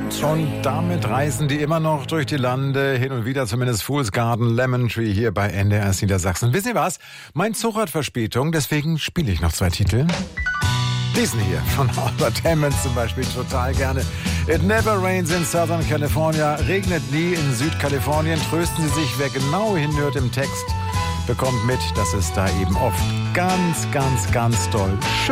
Und damit reisen die immer noch durch die Lande, hin und wieder zumindest Fool's Garden, Lemon Tree hier bei NDR Niedersachsen. Wisst ihr was? Mein Zug hat Verspätung, deswegen spiele ich noch 2 Titel. Diesen hier von Albert Hammond zum Beispiel total gerne. It never rains in Southern California, regnet nie in Südkalifornien. Trösten Sie sich, wer genau hinhört im Text, bekommt mit, dass es da eben oft ganz, ganz, ganz doll